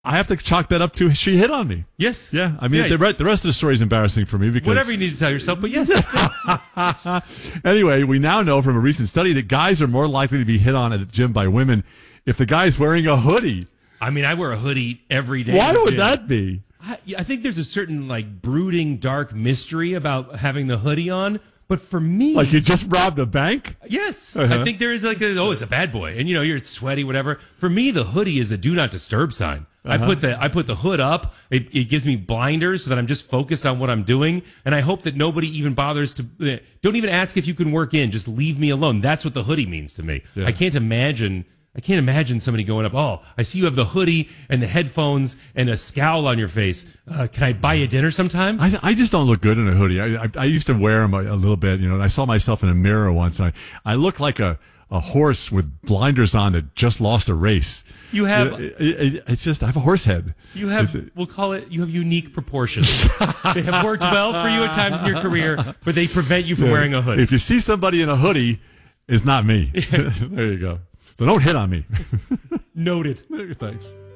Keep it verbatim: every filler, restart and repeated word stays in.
I have to chalk that up to she hit on me. Yes. Yeah. I mean, Yeah. the, re- the rest of the story is embarrassing for me because Whatever you need to tell yourself, but yes. Anyway, we now know from a recent study that guys are more likely to be hit on at a gym by women if the guy's wearing a hoodie. I mean, I wear a hoodie every day. Why would that be? I, I think there's a certain like brooding, dark mystery about having the hoodie on. But for me, Like you just robbed a bank? yes, Uh-huh. I think there is like a, oh, it's a bad boy, and you know you're sweaty, whatever. For me, the hoodie is a do not disturb sign. I Uh-huh. put the I put the hood up. It, it gives me blinders so that I'm just focused on what I'm doing, and I hope that nobody even bothers to. Uh, don't even ask if you can work in. Just leave me alone. That's what the hoodie means to me. Yeah. I can't imagine. I can't imagine somebody going up, oh, I see you have the hoodie and the headphones and a scowl on your face. Uh, can I buy you dinner sometime? I, I just don't look good in a hoodie. I, I, I used to wear them a, a little bit, you know, and I saw myself in a mirror once and I, I look like a, a horse with blinders on that just lost a race. You have, It, it, it, it's just, I have a horse head. you have, It's- we'll call it, you have unique proportions. They have worked well for you at times in your career, but they prevent you from wearing a hoodie. If you see somebody in a hoodie, it's not me. There you go. So don't hit on me. Noted. Thanks.